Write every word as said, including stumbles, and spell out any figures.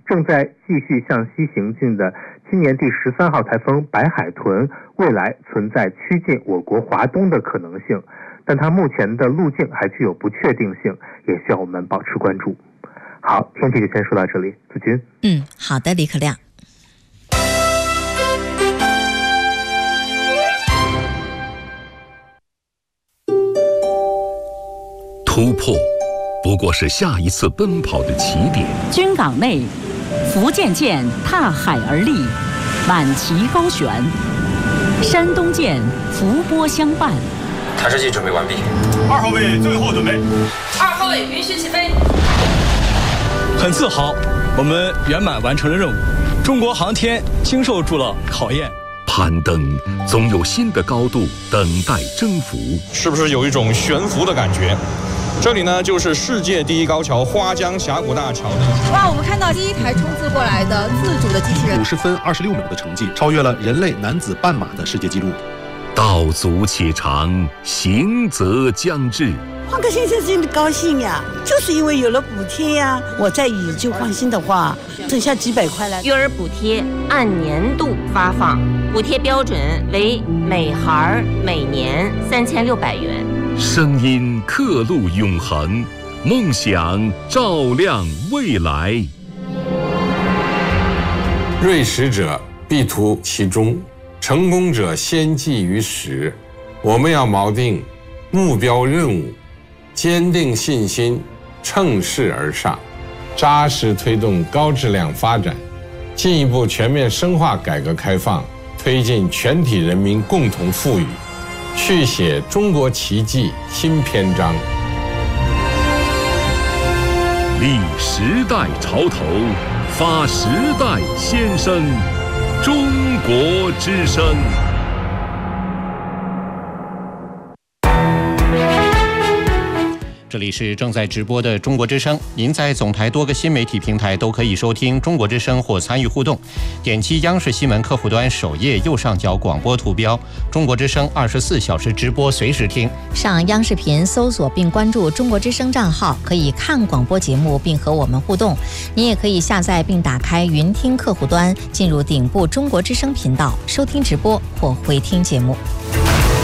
正在继续向西行进的今年第十三号台风白海豚，未来存在趋近我国华东的可能性，但它目前的路径还具有不确定性，也需要我们保持关注。好，天气就先说到这里，子君。 嗯，好的，李可亮。 突破不过是下一次奔跑的起点。 军港内，福建舰踏海而立，满旗高悬；山东舰伏波相伴。 探视器准备完毕。 二号位最后准备。 二号位允许起飞。 很自豪，我们圆满完成了任务。中国航天经受住了考验。 攀登总有新的高度等待征服， 是不是有一种悬浮的感觉？这里呢，就是世界第一高桥花江峡谷大桥的。 哇，我们看到第一台冲刺过来的自主的机器人， 五十分二十六秒的成绩，超越了人类男子半马的世界纪录。 道阻且长，行则将至。 换个先生真的高兴呀，就是因为有了补贴呀。我再以旧换新的话，剩下几百块了。 育儿补贴按年度发放，补贴标准为每孩每年三千六百元。 声音刻录永恒，梦想照亮未来。 锐识者必图其中，成功者先记于始。我们要锚定目标任务，坚定信心，乘势而上，扎实推动高质量发展，进一步全面深化改革开放，推进全体人民共同富裕，续写中国奇迹新篇章。 立时代潮头，发时代先声，中国之声。 这里是正在直播的中国之声，您在总台多个新媒体平台都可以收听中国之声或参与互动。点击央视新闻客户端首页右上角广播图标，中国之声二十四小时直播，随时听。 上央视频搜索并关注中国之声账号，可以看广播节目并和我们互动。您也可以下载并打开云听客户端，进入顶部中国之声频道，收听直播或回听节目。